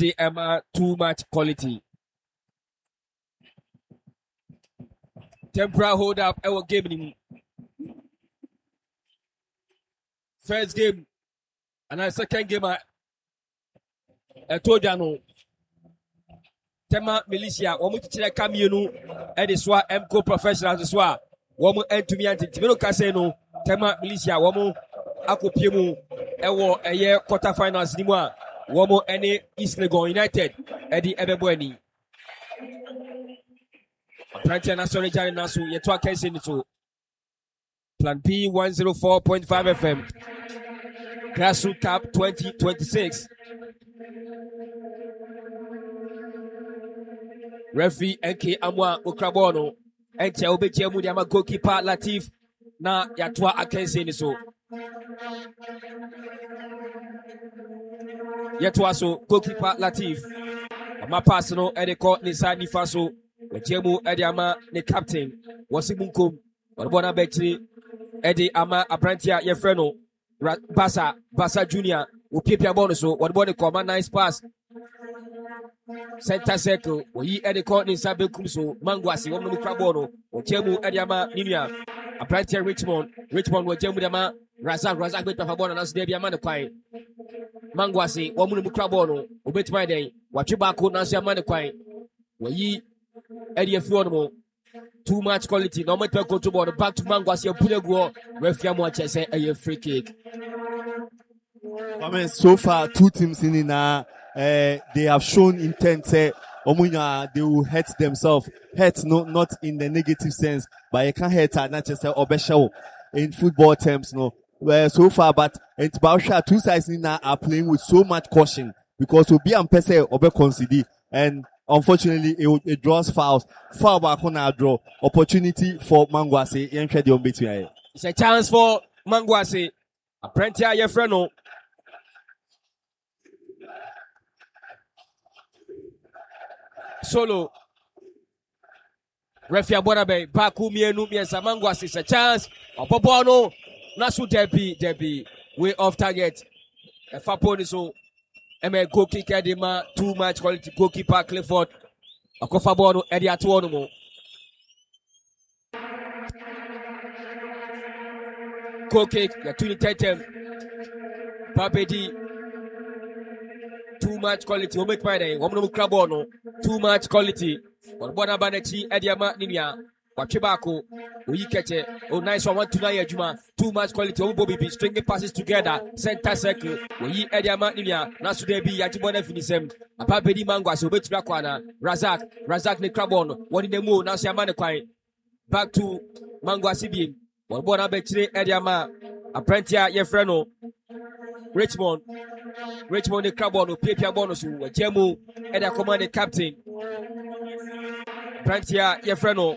Eddie Emma too much quality. Temporary hold up our game. First game and our second game I told you no. Tema militia womu tichire kamienu edi swa MCO professionals swa womu entumi antimino kase no tema militia womu akopie mu ewo eye quarter finals ni mu a womu ene East Legon United edi ebebo ani Prantia na sorry jani naso yeto akense ni so Plan P 104.5 FM Grassroots Cup 2026 Referee NK Amwa Ukrabono Enche Obeche Mudiama goalkeeper Latif na yatwa akense ni so yatwa so goalkeeper Latif ama pass no edeko Nisa Nifaso Wechemu edi ama ni captain Wasimunkom Wadibona Betri edi ama Abrantia Yefreno Basa Junior Upipia Bonuso Wadibona Koma nice pass Center circle, we eat the court in Sabe Kumso, Mangwasi, one of Crabono, or Chemu Ediama, Ninia, a Prantia Richmond, were Chemudama, Razak with Pafabon and as Debia Manaquai. Mangwasi, one of Crabono, Ubet my day, Wachibaco, Nasia Manaquai, were ye Edia Fionomo, too much quality, no matter go to board, back to Mangwasi, Punego, Refiamo Chese, a free kick. I mean, so far, two teams in they have shown intent. Omunya, they will hurt themselves. Hurt, no, not in the negative sense, but you can't hurt at not just Obeshaw in football terms, no. Well, so far, but it's Bausha, two sides in are playing with so much caution because Obi and Pese Obe concede, and unfortunately, it draws fouls. Foul back on our draw. Opportunity for Mangwasi. It's a chance for Mangwasi. Apprentia Yefreno. Solo Refia Bonabe Baku Mienu Miensa Mangwasi is a chance Opobono Nasu Debi way off target Faponiso Eme go kick Edima too much quality goalkeeper Clifford Akofabono Eddie Atuonomo go kick Yatuni Tetem Papedi too much quality. We make my day. Woman Crabono. Too much quality. Bona Banechi, Ediama Ninia. Wachibako. We catch it. Oh, nice one. 1-2 Juma. Too much quality. Oh, Bobby stringing passes together. Center circle. We Ediama Ninia. Nasu Debi. Yajibona finisem. A Papedi Mangwa. So bet Rakwana. Razak ne Crabono. One in the moon. Now Siamane Kwai. Back to Mangwa Sibim. Bona Betri Ediama. Apprentia Yefreno. Richmond the Crabono, Pipia Bonus, Jemu, and a commanding captain. Prantia Yefreno.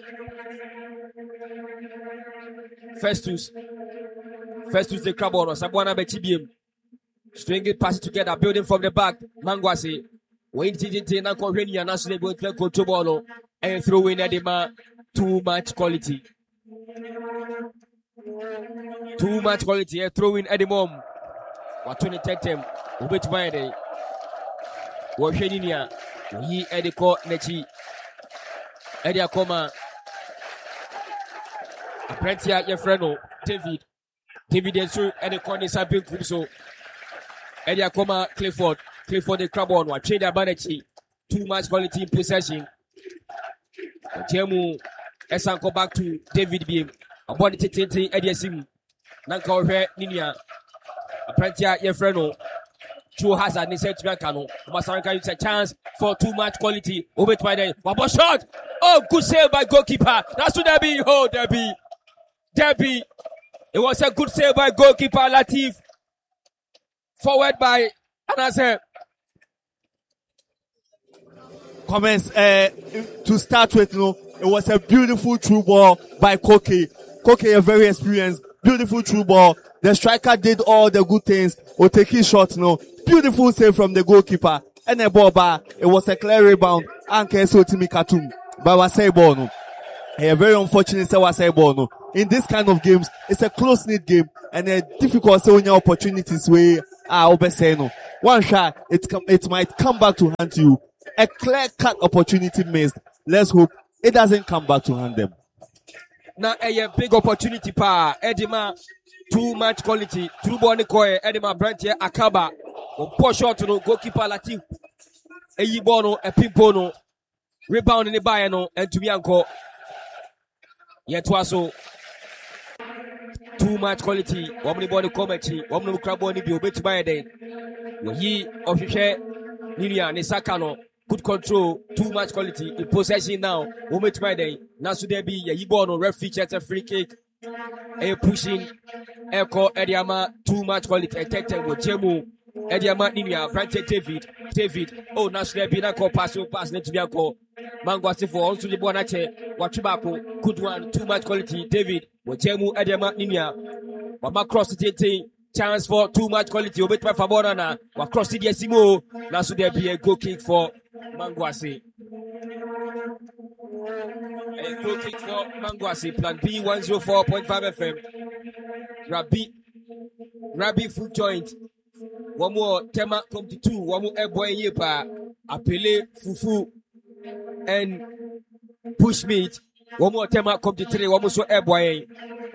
Festus the Crabono, Sabuana Bechibium. Stringing passes together, building from the back. Mangwasi. Wayne Tijin, Nanko Renia, National Boatler, Tobolo, and throw in Edema. Too much quality. Too much quality, throw in Edimom. Watuni Tetem, Ubet Mide, Washeninia, Yi Ediko Nechi, Edia Koma, Apprentia Yefreno, David Ensu, Edikoni Sabin Kumso, Edia Koma, Clifford the Crabon, Wachida Banechi, too much quality in possession. Jemu, Esanko back to David Beam, Aboni Titi, Edia Sim, Nanko Ninia. Apprentia Yefreno, Joe Hazard, Nisa Trakano, Masaranka, it's a chance for too much quality. Over to my day. One more shot. Oh, good save by goalkeeper. That's what Debbie. Oh, Debbie. It was a good save by goalkeeper Latif. Forward by Anase. Comments, to start with, it was a beautiful through ball by Koke. Koke, a very experienced, beautiful through ball. The striker did all the good things. Oteki shot, beautiful save from the goalkeeper. And a ball bar. It was a clear rebound. Anke so Timi Katum. But Wasai ball, A very unfortunate Wasai ball, In this kind of games, it's a close-knit game and a difficult opportunities where obese no. One shot, it might come back to hand to you. A clear-cut opportunity missed. Let's hope it doesn't come back to hand them. Now a big opportunity pa Edima too much quality. True ball Nikoye Edima Brantier Akaba. Poor shot to goalkeeper Latif. A Yibono, a Pimpono. Rebound in the Bayano and to Bianco. Yetwaso. Too much quality. Womni body comedy. Womni craboni be obey to buy a day. Ye official Ninia Nisakano. Good control, too much quality in possession now. Moment by day. Now should there be a Yibono referee checks a free kick. A pushing Echo Ediama, too much quality. A tete with Jemu Ediama Ninia, Branche David. Oh, now should there be a call pass to Bianco. Mangwasi for also the Bonache, Wachibako, good one, too much quality. David with Jemu Ediama Ninia. Wama cross the thing. Chance for too much quality. Obey by Faborana. Across the Simo. Now should there be a goal kick for Mangwasi. A goal kick for Mangwasi. Plan B 104.5 FM. Rabbi full joint. One more Tema come to 2. One more Airboy Yepa. Apele Fufu and Bushmeat. One more Tema come to 3. One more so Airboy.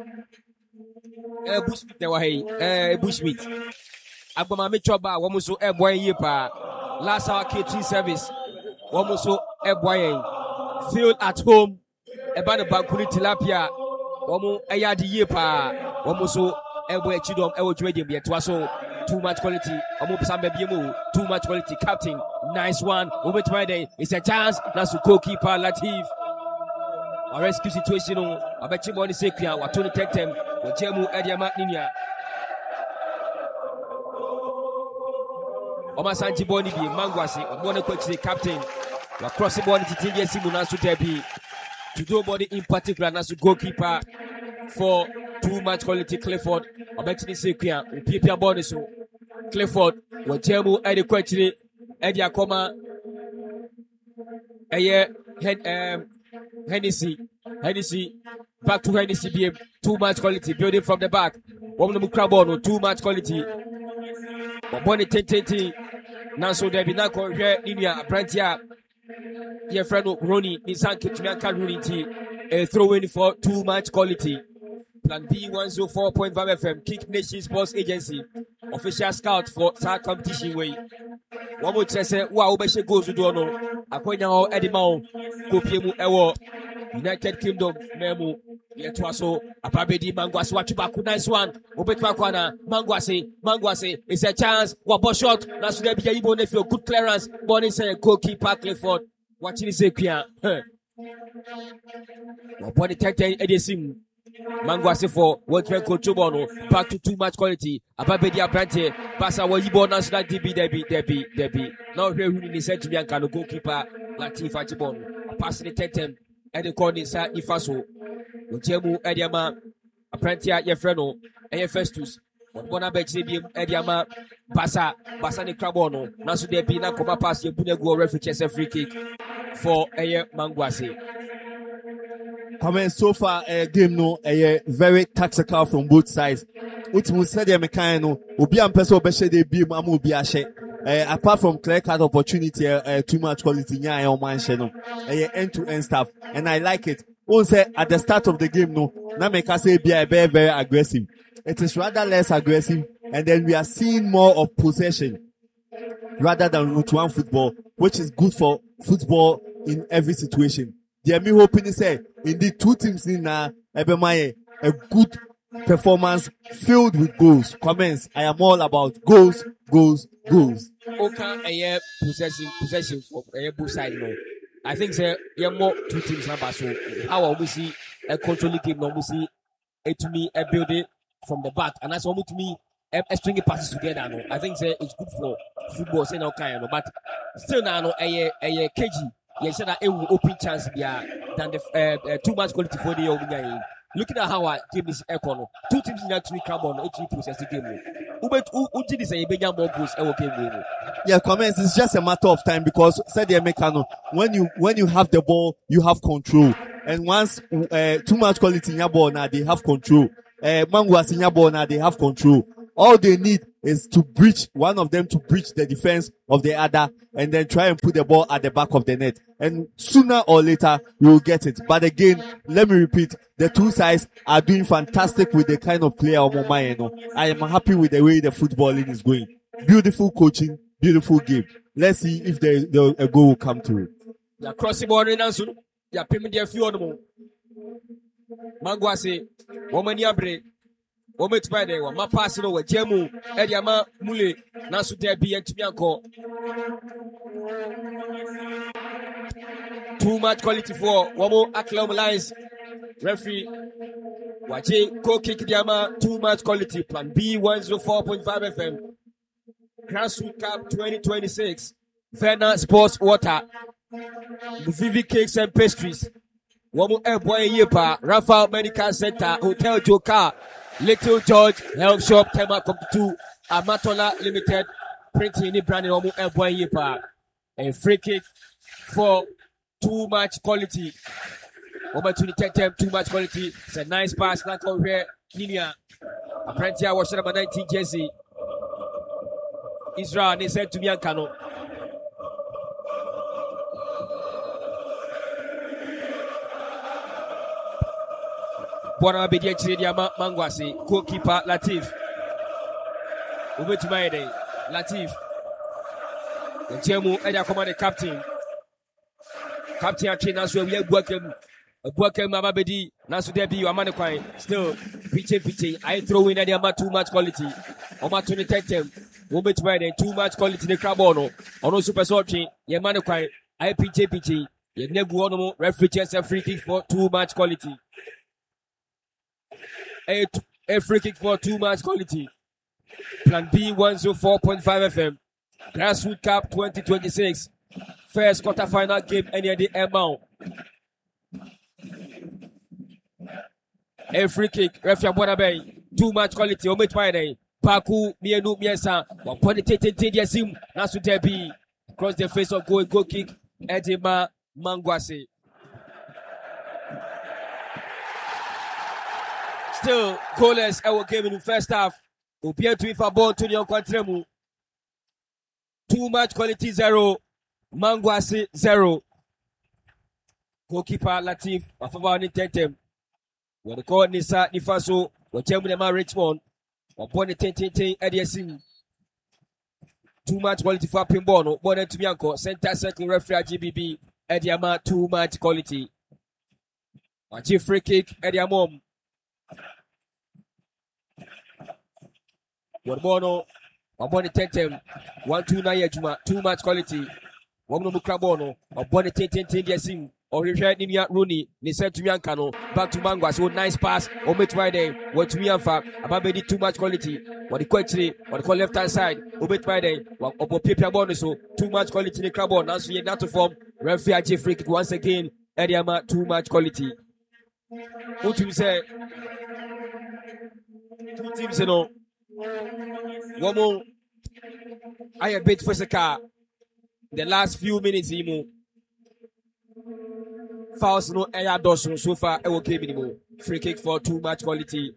Bushmeat. Agbama Michoba, Wamuso Airboy Yepa. Last hour catering service. Wamuso Airboy. Field at home. Ebana Bankuni Tilapia. Wamu Ayadi Yepa. Wamuso Airboy Chidom Ewo Dredim Yetwaso. Too much quality. Too much quality. Captain. Nice one. Moment Friday. It's a chance. That's the goalkeeper Latif. A rescue situation. I bet you money Sekia. Watoni Tetem. Jemu Ediama Ninia. Oma Sanji Boni be Mangwasi, Mona Coach captain. Across the body to Tindia Simuna Sutepi. To do body in particular as a goalkeeper for too much quality Clifford. I bet you Sekia, Pipia Boniso. Clifford, Jemu Eddie Quetri, Edia Coma. Hennessy. Back to Hennessy BM. Too much quality. Building from the back. Woman Mukrabono. Too much quality. Bonnie 10. Now so there be now called Ninia Brantia. Your friend Roni Nisan Kitmianka Runity. A throw in for too much quality. Plan B 104.5 FM. Kick Nation Sports Agency. Official scout for South Competition Way. One more chance. Wow, Beshe goes to Dono. Akonya Edimao. Kopiemu Ewo. United Kingdom Memu Yetwaso Apabedi Mangwasi Wachibaku nice one Obetwakwana Mangwasi it's a chance Wabo shot Nasude Bia Ibo Nefio good clearance Bonnie say goalkeeper Clifford watching Sekia Waboni Tete Edesim Mangwasi for World Coach Chubono back to too much quality Apabedi Abrante Basa Wayibo Nasuda Debi now here who is said to be a goalkeeper Latif Achibono passing the Tetem and the corner is Ifaso. Jemu Ediama, Apprentia Yefreno, and Festus. One of Ediama, Basa Ni Crabono. Nasu de Bina Coma Pass, Yabunego refugees a free kick for a Mangwasi. Comment so far a game no a very tactical from both sides. Ultimu said the mechano, Ubi and Peso Beshe de Bim Amu Biashe. Apart from clear-cut opportunity, too much quality, end-to-end stuff, and I like it. Also, at the start of the game, no, Nameka say be very, very aggressive. It is rather less aggressive, and then we are seeing more of possession rather than route one football, which is good for football in every situation. The me hoping is say indeed two teams in Ebemaye a good performance filled with goals. Comments. I am all about goals. Okay, possession for both sides. No, I think there are more two teams number. So how we see a controlling game, no, we see it to me a building from the back, and that's what to me a stringing passes together. No, I think it's good for football. Say no kind, but still now no a KG. Yes, that it will open chance than the too much quality for the young guy. Looking at how our team is economic, two teams in actually come on, actually possess the game. Who did this? A big more goals ever came. Yeah, comments. It's just a matter of time because said the Americano. When you have the ball, you have control, and once too much quality in your ball now, they have control. Mangwas in your ball now, they have control. All they need is to breach one of them to breach the defense of the other and then try and put the ball at the back of the net. And sooner or later we will get it. But again, let me repeat, the two sides are doing fantastic with the kind of player Omomayeno. I am happy with the way the footballing is going. Beautiful coaching, beautiful game. Let's see if a goal will come through. Ya crossing ball in Ansu. Ya payment there few on Mangwase, woman yabre. Woman by the one, my passing over Jemu, Ediama, Mule, Nasu Debi, and Timianko. Too much quality for Womo Aklom Lines. Referee, Waje, Go Kick Diama, too much quality. Plan B 104.5 FM. Grassroots Cup 2026. Verna Sports Water. Vivi Cakes and Pastries. Womo Airboy Yepa, Rafa Medical Center, Hotel Joka. Little George Health Shop Tema Computer Amatola Limited printing in branding Omu Elboy Yepa. A free kick for too much quality. Over to the time, too much quality. It's a nice pass. Like over here, Linia. Apparently, I was number 19 jersey. Israel, they said to me, Ankano. Bwana Bedia Chidia Mangwasi, goalkeeper Latif. Over to my day, Latif. The Jemu Edia Command captain. Captain Achinas will be working. Working Mababedi, Nasu Debi, Amanakwai. Still, pitching. I throw in Adiama too much quality. Oma to the them. Over to my day, too much quality in the Crabono. Ono Super Sorting, Yamanakwai. I pitching. Yeneguono, referee chest a free kick for too much quality. A free kick for too much quality. Plan B 104.5 FM. Grassroots Cup 2026. First quarter-final game any the amount. A free kick. Refia Bonabay. Too much quality. Omit Friday. Paku Mienu Miesa. One point Sim. Nasu Debi. Across the face of goal kick. Edima Mangwase. Still goalless our game in the first half. Obia to Ifa ball to Nyon Quantremu. Too much quality 0. Mangwasi 0. Goalkeeper Latif. Wafaba Tentem. When the call Nisa Nifaso. Wachemuna Richmond. Wapone Ten Eddie Sim. Too much quality for Pimbono. Bonnet to Bianco. Center circle referee GBB. Ediama too much quality. Wachi free kick Ediamom. Warbono, Waboni Tentem, 129 Juma, too much quality. Wamno Mukrabono, Waboni Tentem Yasim, or Richard Nimia Rooney, Nisa to Yankano, back to Mangwa, so nice pass, or Met Friday, what to Mianfa, Ababedi too much quality. What the quality, what the call left hand side, Obet Friday, what Obo Pipia Bonuso, too much quality in the Crabon, now so you're not to form, referee free kick once again, Ediama, too much quality. What you say? Two teams, you know. Womo, I a bit for the car. The last few minutes, Imo. Fouls no air dosun so far. I will give minimum. Free kick for too much quality.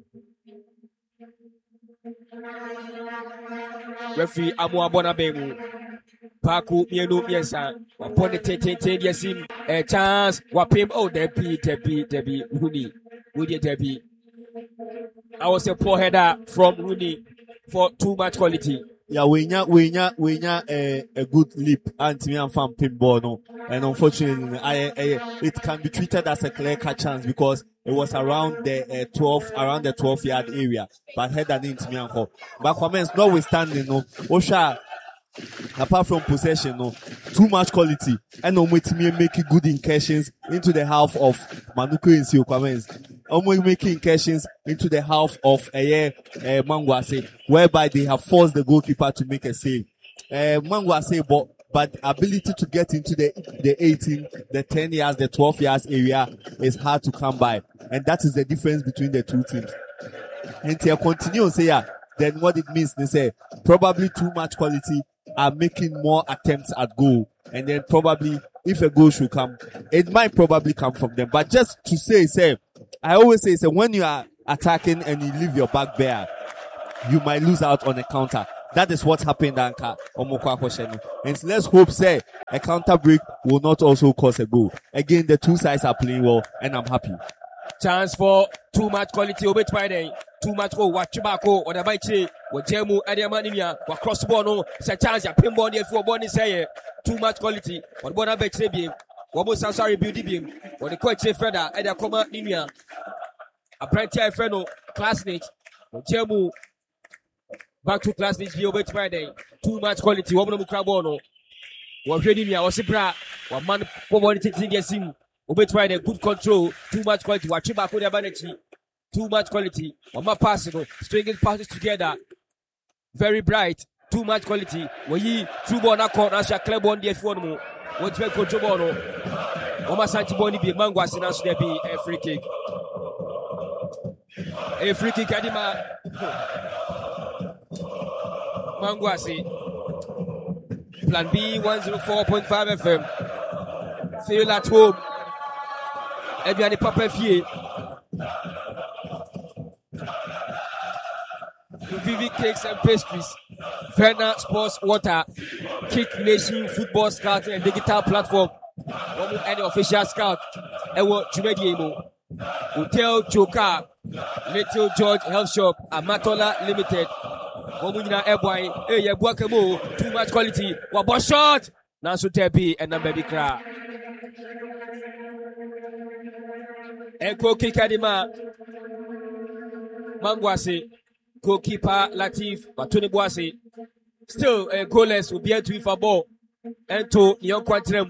Referee Amu Abona Bemu. Paku Mienu Miensa. Upon the 10 Yasim. A chance. Wapim. Oh, Debbie. Rooney. Woody Debbie. I was a poor header from Rooney for too much quality. Yeah, we a good leap anti and fan pinball no, and unfortunately, it can be treated as a clear cut chance because it was around the 12 yard area, but header into me and but comments notwithstanding no, Osha. Apart from possession, no, too much quality, and no making good incursions into the half of Manuku in Sio comments. Making incursions into the half of Mangwase, whereby they have forced the goalkeeper to make a save. Mangwase, but ability to get into the 18, the 10 yards, the 12 yards area is hard to come by, and that is the difference between the two teams. And to continue say then what it means, they say probably too much quality are making more attempts at goal, and then probably if a goal should come, it might probably come from them. But just to say, I always say, when you are attacking and you leave your back bare, you might lose out on a counter. That is what happened, Anka Omokwa Koshenu. And let's hope, say, a counter break will not also cause a goal. Again, the two sides are playing well, and I'm happy. Chance for too much quality. Obey Friday. Too much go. What Chibako or the Baichi. What Jemu Adiamanimia. What cross the ball. No. It's a chance. Ya pinball here for Bonnie say. Too much quality. What Bona Betche beam. What was sorry beauty beam. What the coach say Freda. Edia Koma Nimia. A Brentia Freno. Classmate. What Jemu. Back to classmate. Obey Friday. Too much quality. What Bono Crabono. What Redimia. What Sibra. What man. What Bonnie taking the sim. Obey Friday, good control, too much quality. Wachiba Kodia Banechi, too much quality. Wama passing, stringing passes together. Very bright, too much quality. Wayi, true ball na corner, Asha Clebon the F1. What's very control bono. Wama Santi Boni be Mangwa Sinas there be a free kick. A free kick, Adima Mangwasi. Plan B 104.5 FM. Feel at home. Ebiani Papa Fie. Vivi Cakes and Pastries. Verna Sports Water. Kick Nation Football Scout and Digital Platform. Any official scout. Ewo Jumediemo. Hotel Joka. Little George Health Shop. Amatola Limited. Womuna Ebwai. Yebuakemo. Too much quality. Wabo shot. Nansu Tepi and Baby Kra. Eko Kikadima Mangwase, goalkeeper Latif, Batuni Boise. Still goalless will be able to for ball. And to Nyon Quantrem.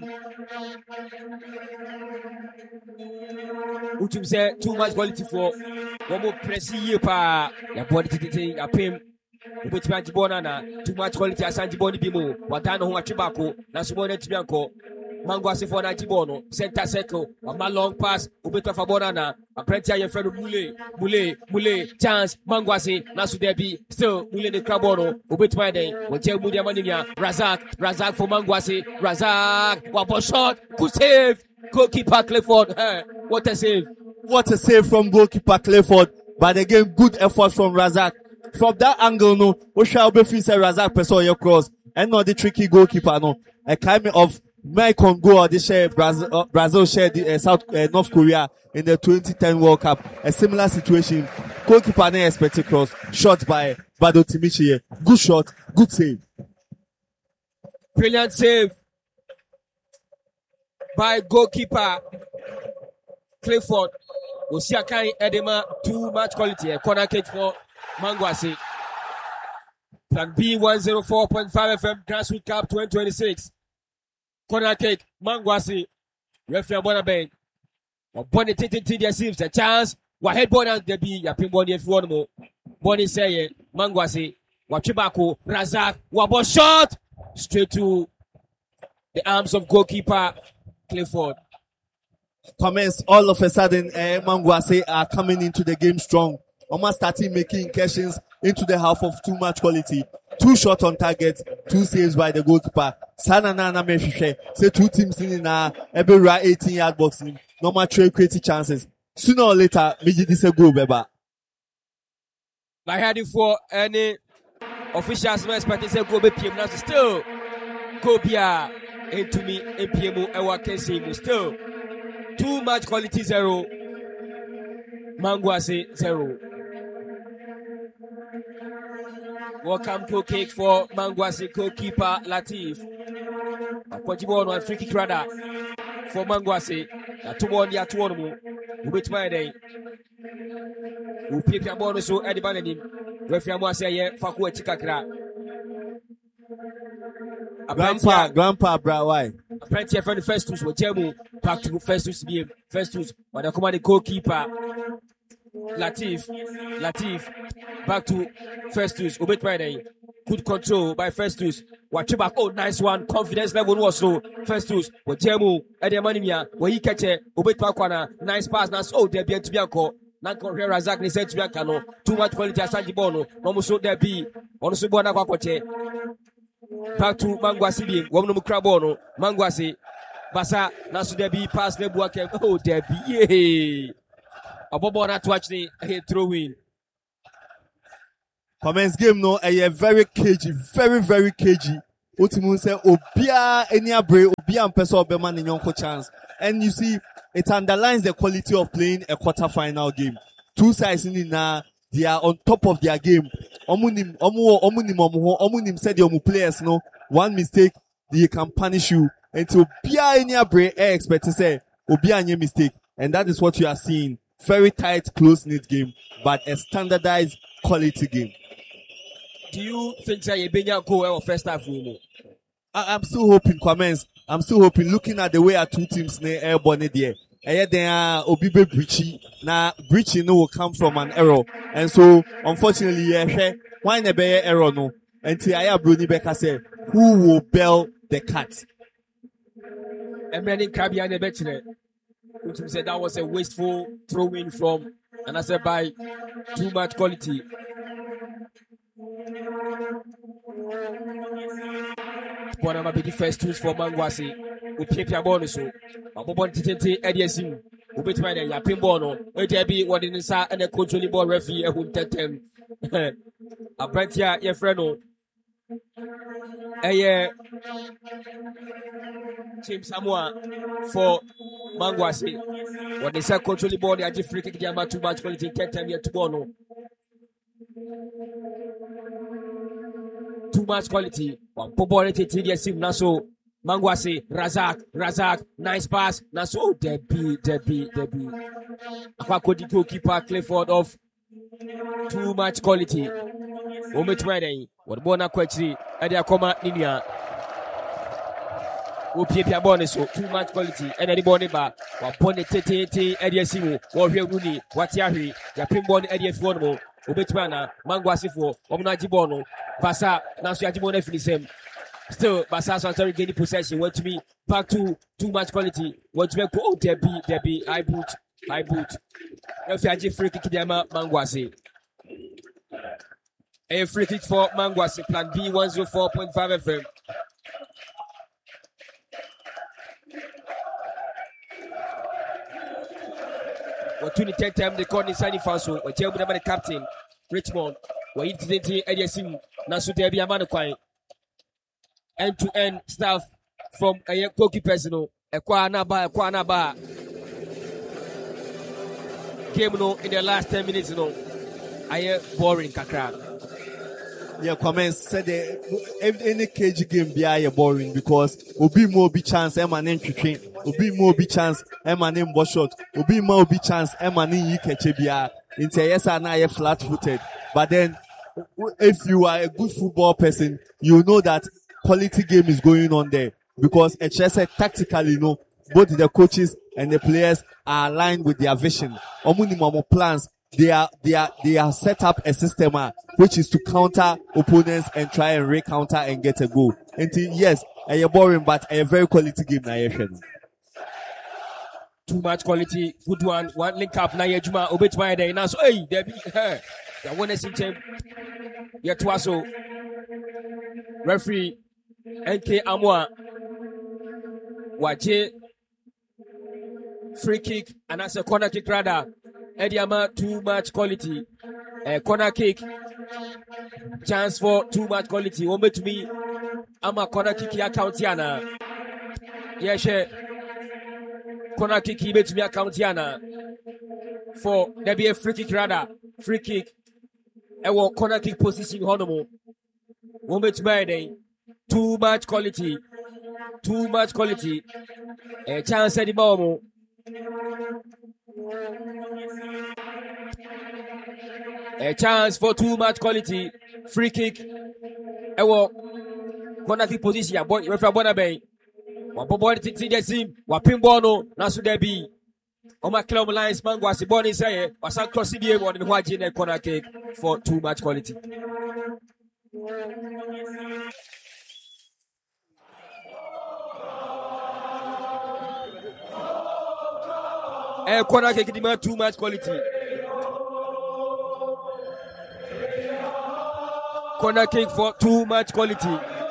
Utum say too much quality for one more pressy pa. Ya body titi ya pim. Which man Jibonana, too much quality as Sanjiboni Bimo, Watano Wachibako, Nasumone Tibianco. Mangwasi for Najibono, center circle, a long pass, Ubeta Fabonana, a Prentia, your friend Mule, chance, Mangwasi, Nasu Debi, still Mule de Crabono, Ubetwade, Hotel Mudia Manina, Razak for Mangwasi, Razak, Wabo shot, good save, goalkeeper Clifford, what a save. What a save from goalkeeper Clifford, but again, good effort from Razak. From that angle, no, we shall be free say Razak person your cross, and not the tricky goalkeeper, no, a kind of Mekong go this share Brazil shared the North Korea in the 2010 World Cup. A similar situation. Goalkeeper never expected cross. Shot by Bado Timichi. Good shot. Good save. Brilliant save by goalkeeper Clifford. Osiakai Edema. Too much quality. A corner kick for Mangwasi. Plan B 104.5 FM Grassroots Cup 2026. Corner kick, Mangwasi, referee Bonabeng. Bonnie Titi, there seems a chance. What head ball and Debbie, ya pinball if you want more. Bonnie say, Mangwasi, Wachibako, Razak, Wabo shot straight to the arms of goalkeeper Clifford. Comments all of a sudden, Mangwasi are coming into the game strong. Almost starting making incursions into the half of too much quality. 2 shots on target, 2 saves by the goalkeeper. Sana na meshe. Say 2 teams in every 18-yard boxing. Normal trade creative chances. Sooner or later, maybe this a goal, beba. I had it for any officials expecting say go be PM now still go bia into me in PMO ewa kensi still too much quality 0. Mangwasi 0. Welcome to kick for Mangwasi goalkeeper Latif. Akwajibon one free kick rather for Mangwasi. Atumo ndi atuono mu. Ubetuma day. Upipia bono so edibaneni. Referee amwase ye faku echikakra. Grandpa bra why? Apprentice friend Festus wo jemu back to Festus BM. Festus wanakoma ni goalkeeper Latif back to Festus. Obey Friday. Good control by Festus. Wachiba, oh nice one. Confidence level was so. Festus, Wajemu, Edemanimia, where he catch it. Obey Pakwana, nice pass. Now, oh, there be a Tibianco. Nanko Razak, they said Tibiancano. Too much quality as Sanjibono. Momuso there be. Also, Bonaquacote. Back to Mangwasi, Woman Crabono, Mangwasi, Basa, Nasu Debi, pass the Buakem. Oh, Debi, yay. A Bobona to watch the throw in. Comments game no, a very cagey, very cagey. Utimun say Obia Eniabre, Obia and Peso Beman in Yonko chance. And you see, it underlines the quality of playing a quarter-final game. Two sides in now, they are on top of their game. Omunim said the players no, one mistake, they can punish you. Until Obia Eniabre, expect to say Obia any mistake. And that is what you are seeing. Very tight, close-knit game, but a standardized quality game. Do you think that you been go or first half? I'm still hoping, comments. I'm still hoping, looking at the way our two teams near airborne there. And then Obibe breachy. Now breaching will come from an error. And so unfortunately, why never error no? Until I Bruni Becker said, who will bail the cat? And many Kabi and the Betchner. Which said that was a wasteful throw-in from and I said by too much quality. One of the first tools for Mangwasi. We keep your bonus. So, Bobon Titi, Ediasim, who bet my name, Pimbono, it be what in inside and a controlling ball referee who take them. A Brantia, your friend. Team Samoa for Mangwasi. What they say, controlling ball, they are just freaking the too much quality, 10 times yet to Bono. Too much quality. Pobority TDSim Naso Mangwasi Razak nice pass Naso Debbie Aquacodi goalkeeper Clifford of too much quality. Omit Reading what Bona Quetri Adia Coma Ninia Opia Bonus too much quality and any body bar Wapone Tete Ediasimu or Rooney Watiari Yapimbon Edias Formo Obetwana, Mangwasi for Omunaji Bono, Basa, Nasu Ajimone Finisem. Still, Basa Santari gaining possession. Want to be back to too much quality. Want to be oh Debbie, high boot. If you have free kick, Mangwasi. A free kick for Mangwasi, plan B 104.5 FM. What 2010 time they called inside the Faso, or tell the captain, Richmond, where he didn't Ediasim, Nasu Debbie Amanaquai. End to end staff from a goalkeeper, a Kwanaba. Game no in the last 10 minutes, I hear boring kakra. Yeah, comments said any cage game be boring because Obi more be chance Emanem Chicken, Obi more be chance Emanem Boshot, Obi more be chance Emanem Yikechebia. Into yes and I flat footed. But then if you are a good football person, you know that quality game is going on there because HSA tactically both the coaches and the players are aligned with their vision. Omunimamo plans. They are set up a system which is to counter opponents and try and re-counter and get a goal. And yes, a boring but a very quality game. Too much quality, good one link up na Juma obet my day now. So hey, there be the one is in yet was so referee NK Amwa Waje free kick and as a corner kick rather. Ediama too much quality. Corner kick. Chance for too much quality. Wombe to me. I'm a corner kick ya countiana. Yes, corner kick he to me a countiana. For there be a free kick rather. Free kick. Corner kick position honomo. Wombe to my day. Too much quality. Too much quality. Chance at the moment. A chance for too much quality. Free kick. Corner kick position. Boy, referee Bonabay. Wapobodi titi desim. Wapimbono. Nasu debi. Oma club lines Mangwasi Boni say. Wasan cross CBA one in Wajin corner kick for too much quality. Corner kick demand too much quality. Corner kick for too much quality.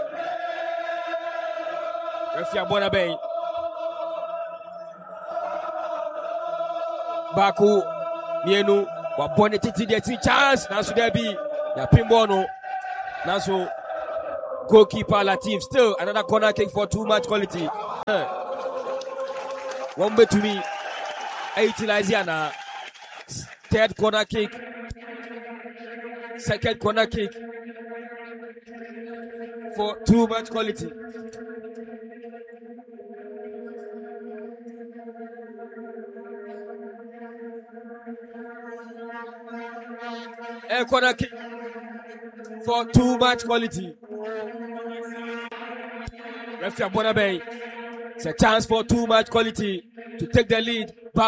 Referee Bonabay. Baku Mienu Wapone titi desi chance. Nasu debi. Yeah, pinball no. Now so goalkeeper Latif still another corner kick for too much quality. One way to me. 80 Lysiana. Third corner kick. Second corner kick for too much quality. A corner kick for too much quality. Referee Bonabay. It's a chance for too much quality to take the lead.